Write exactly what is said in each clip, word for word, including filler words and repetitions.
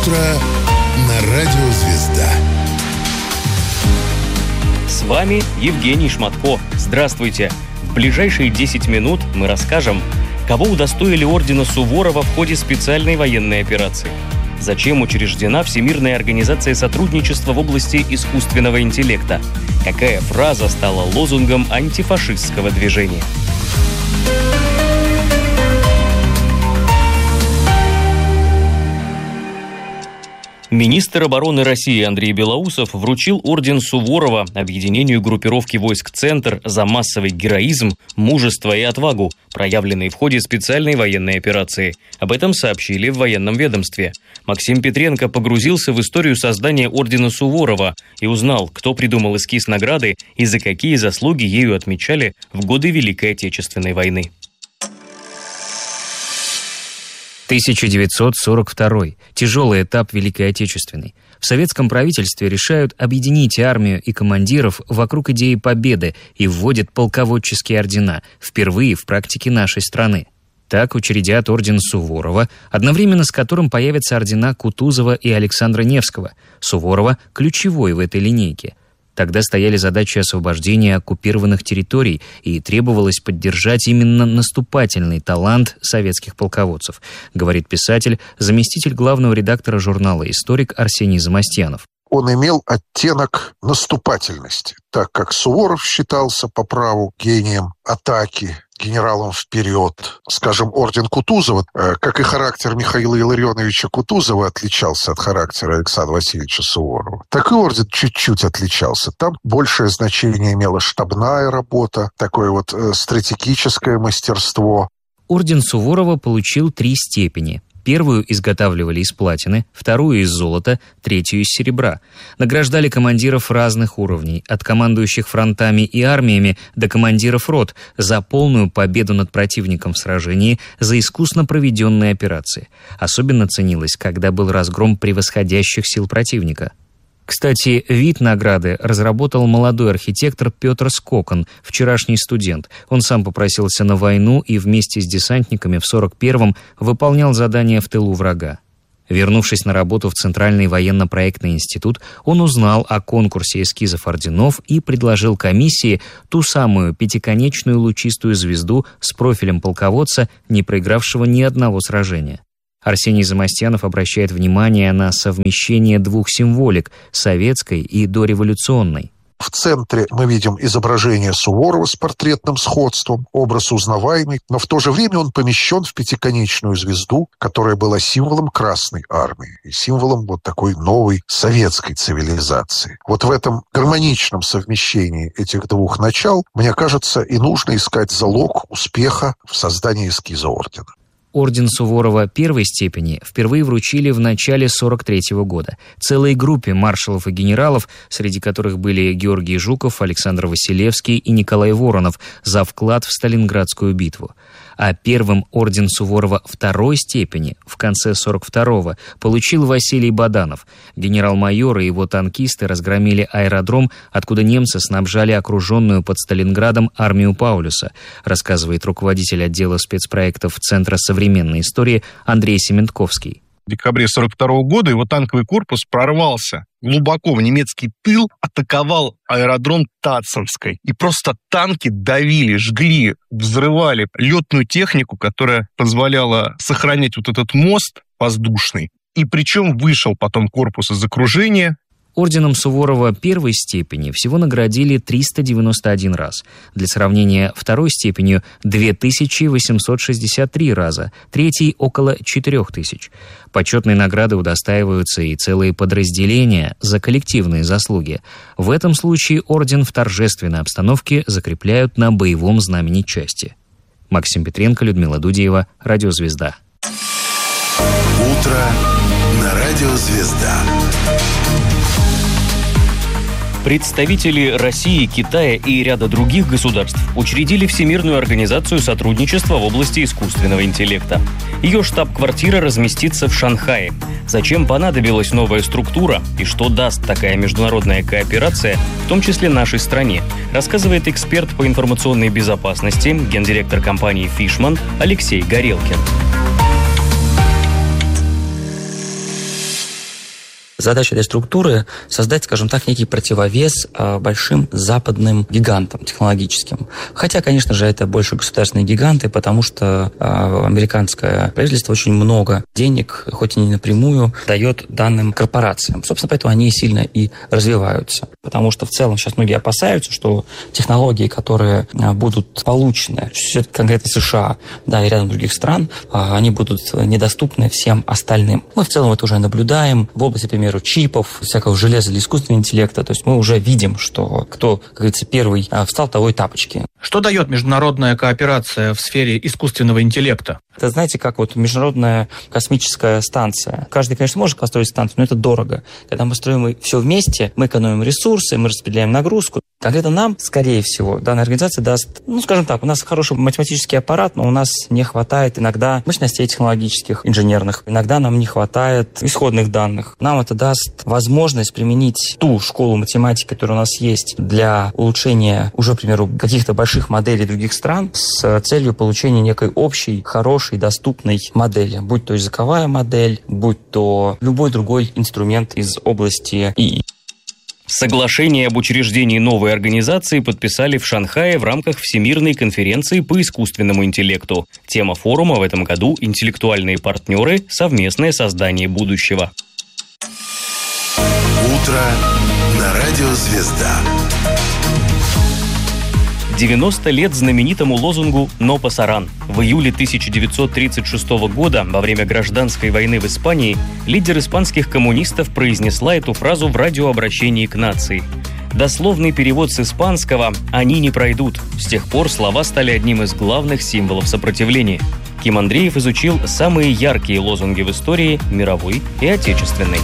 утро на радио «Звезда». С вами Евгений Шматко. Здравствуйте. В ближайшие десять минут мы расскажем, кого удостоили ордена Суворова в ходе специальной военной операции, зачем учреждена Всемирная организация сотрудничества в области искусственного интеллекта, какая фраза стала лозунгом антифашистского движения. Министр обороны России Андрей Белоусов вручил орден Суворова объединению группировки войск «Центр» за массовый героизм, мужество и отвагу, проявленные в ходе специальной военной операции. Об этом сообщили в военном ведомстве. Максим Петренко погрузился в историю создания ордена Суворова и узнал, кто придумал эскиз награды и за какие заслуги ею отмечали в годы Великой Отечественной войны. тысяча девятьсот сорок второй. Тяжелый этап Великой Отечественной. В советском правительстве решают объединить армию и командиров вокруг идеи победы и вводят полководческие ордена, впервые в практике нашей страны. Так учредят орден Суворова, одновременно с которым появятся ордена Кутузова и Александра Невского. Суворова – ключевой в этой линейке. Тогда стояли задачи освобождения оккупированных территорий, и требовалось поддержать именно наступательный талант советских полководцев, говорит писатель, заместитель главного редактора журнала «Историк» Арсений Замостьянов. Он имел оттенок наступательности, так как Суворов считался по праву гением атаки, генералом вперед. Скажем, орден Кутузова, как и характер Михаила Илларионовича Кутузова отличался от характера Александра Васильевича Суворова, так и орден чуть-чуть отличался. Там большее значение имела штабная работа, такое вот стратегическое мастерство. Орден Суворова получил три степени. Первую изготавливали из платины, вторую из золота, третью из серебра. Награждали командиров разных уровней, от командующих фронтами и армиями до командиров рот, за полную победу над противником в сражении, за искусно проведенные операции. Особенно ценилось, когда был разгром превосходящих сил противника. Кстати, вид награды разработал молодой архитектор Петр Скокон, вчерашний студент. Он сам попросился на войну и вместе с десантниками в сорок первом выполнял задания в тылу врага. Вернувшись на работу в Центральный военно-проектный институт, он узнал о конкурсе эскизов орденов и предложил комиссии ту самую пятиконечную лучистую звезду с профилем полководца, не проигравшего ни одного сражения. Арсений Замостьянов обращает внимание на совмещение двух символик – советской и дореволюционной. В центре мы видим изображение Суворова с портретным сходством, образ узнаваемый, но в то же время он помещен в пятиконечную звезду, которая была символом Красной Армии и символом вот такой новой советской цивилизации. Вот в этом гармоничном совмещении этих двух начал, мне кажется, и нужно искать залог успеха в создании эскиза ордена. Орден Суворова первой степени впервые вручили в начале сорок третьего года целой группе маршалов и генералов, среди которых были Георгий Жуков, Александр Василевский и Николай Воронов, за вклад в Сталинградскую битву. А первым орден Суворова второй степени в конце сорок второго получил Василий Баданов. Генерал-майор и его танкисты разгромили аэродром, откуда немцы снабжали окруженную под Сталинградом армию Паулюса, рассказывает руководитель отдела спецпроектов Центра современной истории Андрей Сементковский. В декабре сорок второго года его танковый корпус прорвался глубоко в немецкий тыл, атаковал аэродром Тацинской. И просто танки давили, жгли, взрывали летную технику, которая позволяла сохранять вот этот мост воздушный. И причем вышел потом корпус из окружения. Орденом Суворова первой степени всего наградили триста девяносто один раз. Для сравнения, второй степенью две тысячи восемьсот шестьдесят три раза, третьей – около четырех тысяч. Почетной награды удостаиваются и целые подразделения за коллективные заслуги. В этом случае орден в торжественной обстановке закрепляют на боевом знамени части. Максим Петренко, Людмила Дудеева, Радио «Звезда». Утро на Радио «Звезда». Представители России, Китая и ряда других государств учредили Всемирную организацию сотрудничества в области искусственного интеллекта. Ее штаб-квартира разместится в Шанхае. Зачем понадобилась новая структура и что даст такая международная кооперация, в том числе нашей стране, рассказывает эксперт по информационной безопасности, гендиректор компании «Фишман» Алексей Горелкин. Задача этой структуры – создать, скажем так, некий противовес э, большим западным гигантам технологическим. Хотя, конечно же, это больше государственные гиганты, потому что э, американское правительство очень много денег, хоть и не напрямую, дает данным корпорациям. Собственно, поэтому они сильно и развиваются. Потому что в целом сейчас многие опасаются, что технологии, которые э, будут получены, конкретно США, да, и рядом других стран, э, они будут недоступны всем остальным. Мы в целом это уже наблюдаем в области, например, чипов, всякого железа для искусственного интеллекта. То есть мы уже видим, что кто, как говорится, первый встал, того и тапочки. Что дает международная кооперация в сфере искусственного интеллекта? Это, знаете, как вот международная космическая станция. Каждый, конечно, может построить станцию, но это дорого. Когда мы строим все вместе, мы экономим ресурсы, мы распределяем нагрузку. Конкретно нам, скорее всего, данная организация даст, ну, скажем так, у нас хороший математический аппарат, но у нас не хватает иногда мощностей технологических, инженерных. Иногда нам не хватает исходных данных. Нам это даст возможность применить ту школу математики, которая у нас есть, для улучшения уже, к примеру, каких-то больших моделей других стран с целью получения некой общей, хорошей, доступной модели. Будь то языковая модель, будь то любой другой инструмент из области ИИ. Соглашение об учреждении новой организации подписали в Шанхае в рамках Всемирной конференции по искусственному интеллекту. Тема форума в этом году – интеллектуальные партнеры, совместное создание будущего. Утро на радио «Звезда». девяносто лет знаменитому лозунгу «Но пасаран». В июле тысяча девятьсот тридцать шестого года, во время гражданской войны в Испании, лидер испанских коммунистов произнесла эту фразу в радиообращении к нации. Дословный перевод с испанского «они не пройдут». С тех пор слова стали одним из главных символов сопротивления. Ким Андреев изучил самые яркие лозунги в истории мировой и отечественной.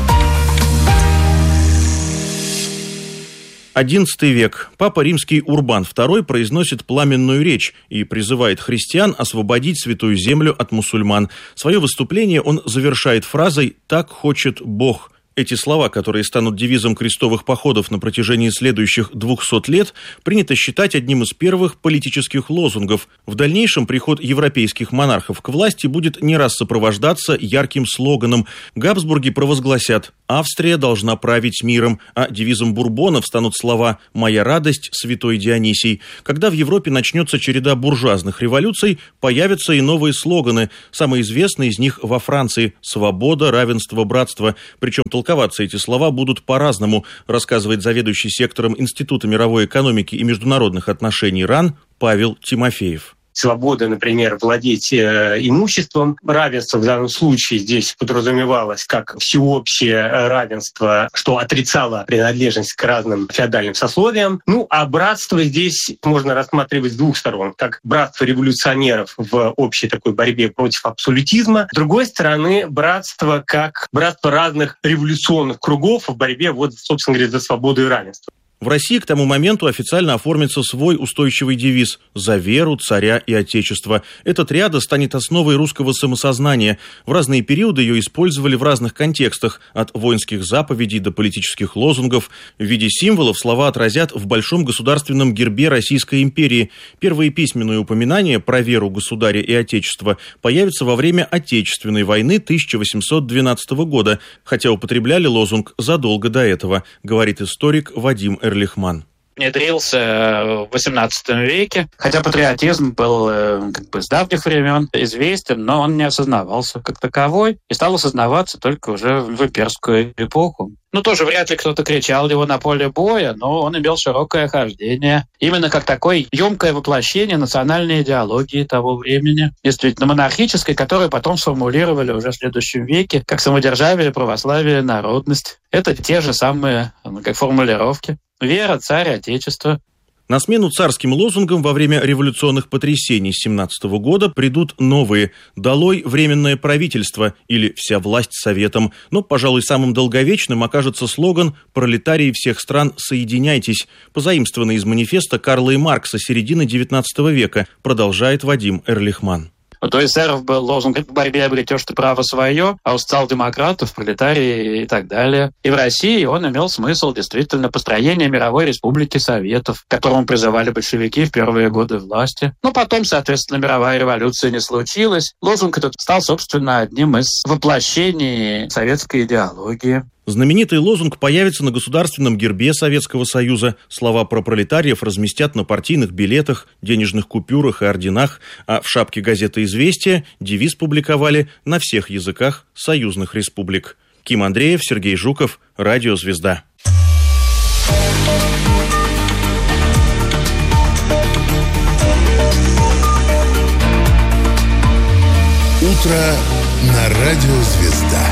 одиннадцатый век. Папа Римский Урбан второй произносит пламенную речь и призывает христиан освободить Святую Землю от мусульман. Свое выступление он завершает фразой «Так хочет Бог». Эти слова, которые станут девизом крестовых походов на протяжении следующих двухсот лет, принято считать одним из первых политических лозунгов. В дальнейшем приход европейских монархов к власти будет не раз сопровождаться ярким слоганом. Габсбурги провозгласят «Австрия должна править миром», а девизом бурбонов станут слова «Моя радость, святой Дионисий». Когда в Европе начнется череда буржуазных революций, появятся и новые слоганы. Самый известный из них во Франции «Свобода, равенство, братство». Причем толковаться эти слова будут по-разному, рассказывает заведующий сектором Института мировой экономики и международных отношений РАН Павел Тимофеев. Свобода, например, владеть э, имуществом. Равенство в данном случае здесь подразумевалось как всеобщее равенство, что отрицало принадлежность к разным феодальным сословиям. Ну, а братство здесь можно рассматривать с двух сторон. Как братство революционеров в общей такой борьбе против абсолютизма. С другой стороны, братство как братство разных революционных кругов в борьбе, вот, собственно говоря, за свободу и равенство. В России к тому моменту официально оформится свой устойчивый девиз «За веру, царя и отечество». Эта триада станет основой русского самосознания. В разные периоды ее использовали в разных контекстах, от воинских заповедей до политических лозунгов. В виде символов слова отразят в большом государственном гербе Российской империи. Первые письменные упоминания про веру государя и отечества появятся во время Отечественной войны тысяча восемьсот двенадцатого года, хотя употребляли лозунг задолго до этого, говорит историк Вадим Эрлихман. Внедрился в восемнадцатом веке, хотя патриотизм был как бы с давних времен известен, но он не осознавался как таковой и стал осознаваться только уже в имперскую эпоху. Ну, тоже вряд ли кто-то кричал его на поле боя, но он имел широкое хождение. Именно как такое емкое воплощение национальной идеологии того времени, действительно монархической, которую потом сформулировали уже в следующем веке, как самодержавие, православие, народность. Это те же самые как формулировки. Вера, царь, отечество. На смену царским лозунгам во время революционных потрясений семнадцатого года придут новые «Долой временное правительство» или «Вся власть советом». Но, пожалуй, самым долговечным окажется слоган «Пролетарии всех стран, соединяйтесь», позаимствованный из манифеста Карла и Маркса середины девятнадцатого века, продолжает Вадим Эрлихман. Вот у эсеров был лозунг «В борьбе обретешь ты право свое», а у социал-демократов, пролетарии и так далее. И в России он имел смысл действительно построения мировой республики Советов, к которому призывали большевики в первые годы власти. Но потом, соответственно, мировая революция не случилась. Лозунг этот стал, собственно, одним из воплощений советской идеологии. Знаменитый лозунг появится на государственном гербе Советского Союза. Слова про пролетариев разместят на партийных билетах, денежных купюрах и орденах, а в шапке газеты «Известия» девиз публиковали на всех языках союзных республик. Ким Андреев, Сергей Жуков, Радио «Звезда». Утро на Радио «Звезда».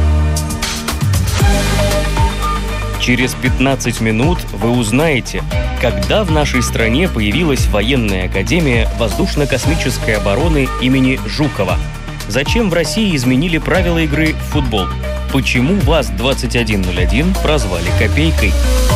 Через пятнадцать минут вы узнаете, когда в нашей стране появилась военная академия воздушно-космической обороны имени Жукова. Зачем в России изменили правила игры в футбол? Почему ВАЗ двадцать один ноль один прозвали «Копейкой»?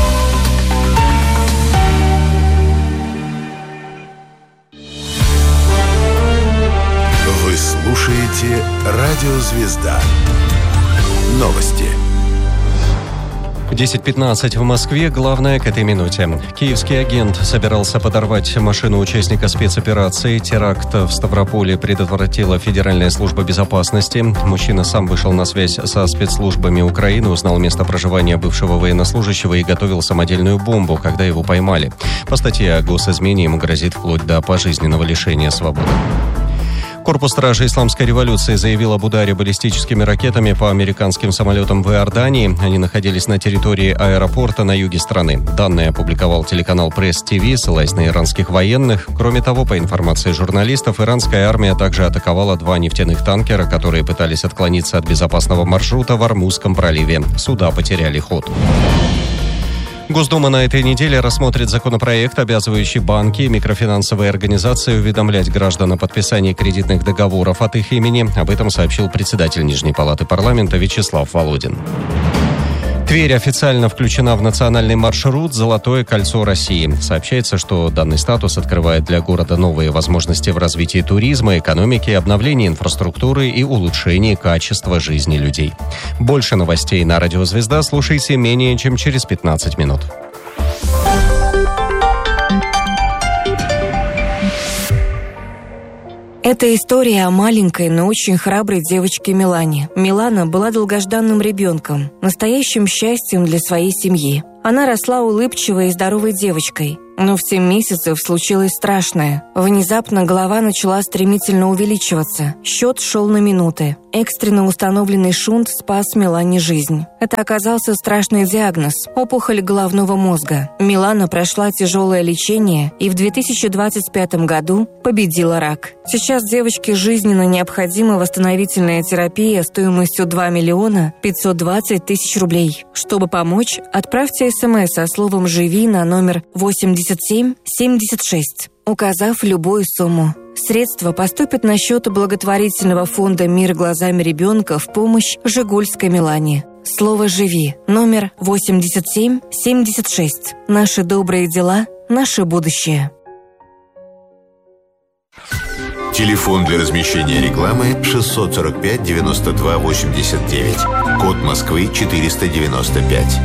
Вы слушаете Радио «Звезда». Новости. десять пятнадцать в Москве. Главное к этой минуте. Киевский агент собирался подорвать машину участника спецоперации. Теракт в Ставрополе предотвратила Федеральная служба безопасности. Мужчина сам вышел на связь со спецслужбами Украины, узнал место проживания бывшего военнослужащего и готовил самодельную бомбу, когда его поймали. По статье о госизмене ему грозит вплоть до пожизненного лишения свободы. Корпус стражи Исламской революции заявил об ударе баллистическими ракетами по американским самолетам в Иордании. Они находились на территории аэропорта на юге страны. Данные опубликовал телеканал Пресс-ТВ, ссылаясь на иранских военных. Кроме того, по информации журналистов, иранская армия также атаковала два нефтяных танкера, которые пытались отклониться от безопасного маршрута в Ормузском проливе. Суда потеряли ход. Госдума на этой неделе рассмотрит законопроект, обязывающий банки и микрофинансовые организации уведомлять граждан о подписании кредитных договоров от их имени. Об этом сообщил председатель Нижней палаты парламента Вячеслав Володин. Тверь официально включена в национальный маршрут «Золотое кольцо России». Сообщается, что данный статус открывает для города новые возможности в развитии туризма, экономики, обновлении инфраструктуры и улучшении качества жизни людей. Больше новостей на Радио «Звезда» слушайте менее чем через пятнадцать минут. Это история о маленькой, но очень храброй девочке Милане. Милана была долгожданным ребенком, настоящим счастьем для своей семьи. Она росла улыбчивой и здоровой девочкой. Но в семь месяцев случилось страшное. Внезапно голова начала стремительно увеличиваться. Счет шел на минуты. Экстренно установленный шунт спас Милане жизнь. Это оказался страшный диагноз – опухоль головного мозга. Милана прошла тяжелое лечение и в две тысячи двадцать пятом году победила рак. Сейчас девочке жизненно необходима восстановительная терапия стоимостью два миллиона пятьсот двадцать тысяч рублей. Чтобы помочь, отправьте смс со словом «Живи» на номер восемьдесят семь семьдесят шесть, указав любую сумму. Средства поступят на счет благотворительного фонда «Мир глазами ребенка» в помощь Жигульской Милане. Слово «Живи» номер восемьдесят семь семьдесят шесть. Наши добрые дела, наше будущее. Телефон для размещения рекламы шестьсот сорок пять девяносто два восемьдесят девять. Код Москвы четыреста девяносто пять.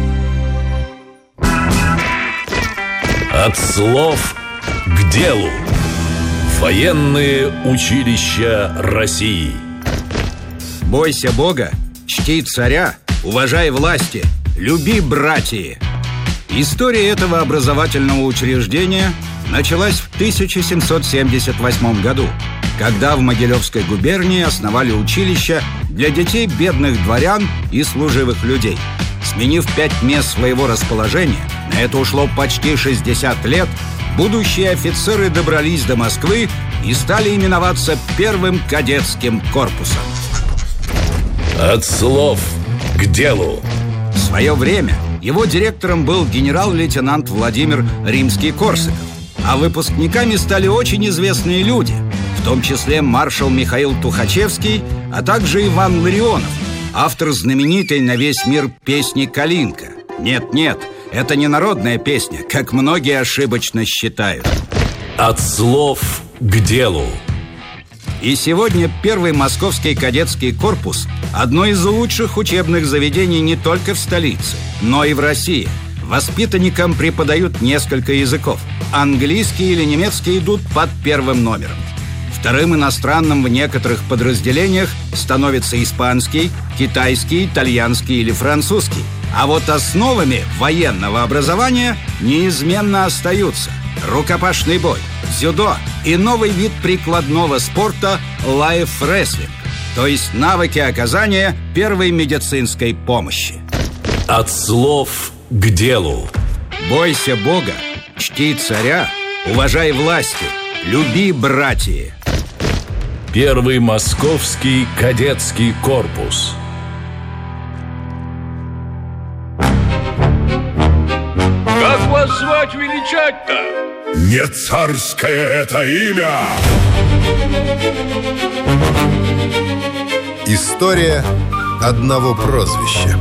От слов к делу. Военные училища России. Бойся Бога, чти царя, уважай власти, люби братья. История этого образовательного учреждения началась в тысяча семьсот семьдесят восьмом году, когда в Могилевской губернии основали училище для детей бедных дворян и служивых людей. Сменив пять мест своего расположения, на это ушло почти шестьдесят лет, будущие офицеры добрались до Москвы и стали именоваться первым кадетским корпусом. От слов к делу. В свое время его директором был генерал-лейтенант Владимир Римский-Корсаков, а выпускниками стали очень известные люди, в том числе маршал Михаил Тухачевский, а также Иван Ларионов, автор знаменитой на весь мир песни «Калинка». Нет-нет, это не народная песня, как многие ошибочно считают. От слов к делу. И сегодня первый московский кадетский корпус – одно из лучших учебных заведений не только в столице, но и в России. Воспитанникам преподают несколько языков. Английский или немецкий идут под первым номером. Вторым иностранным в некоторых подразделениях становится испанский, китайский, итальянский или французский. А вот основами военного образования неизменно остаются рукопашный бой, дзюдо и новый вид прикладного спорта лайф-рестлинг, то есть навыки оказания первой медицинской помощи. От слов к делу. Бойся Бога, чти царя, уважай власти, люби братья. Первый московский кадетский корпус. Как вас звать величать-то? Не царское это имя. История одного прозвища.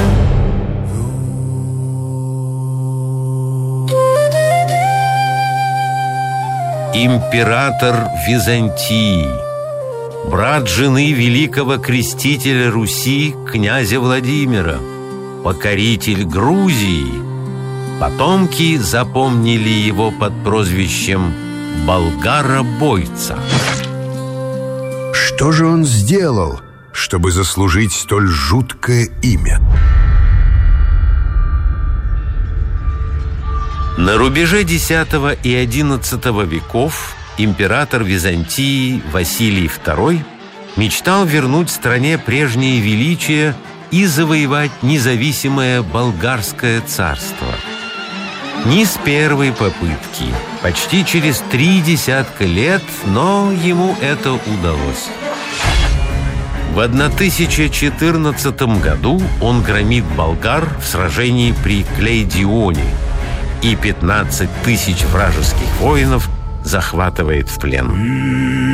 Император Византии, брат жены великого крестителя Руси князя Владимира, покоритель Грузии. Потомки запомнили его под прозвищем Болгара-бойца. Что же он сделал, чтобы заслужить столь жуткое имя? На рубеже десятого и одиннадцатого веков император Византии Василий второй мечтал вернуть стране прежнее величие и завоевать независимое болгарское царство. Не с первой попытки, почти через три десятка лет, но ему это удалось. В тысяча четырнадцатом году он громит болгар в сражении при Клейдионе и пятнадцать тысяч вражеских воинов захватывает в плен.